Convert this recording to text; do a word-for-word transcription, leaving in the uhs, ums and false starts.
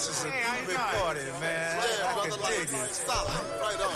is a Hey, how you big doing? party, man. Yeah, I brother, can like, dig like it. solid. Right on.